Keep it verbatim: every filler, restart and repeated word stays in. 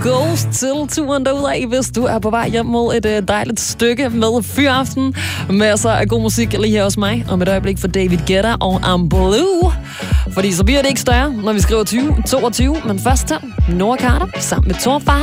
Ghost til turen derudad, hvis du er på vej hjem mod et uh, dejligt stykke med fyraften. Masser af god musik lige her hos mig. Om et øjeblik for David Guetta og I'm Blue. Fordi så bliver det ikke større, når vi skriver tyve toogtyve. Men først her, Noah Carter sammen med Thor Farley.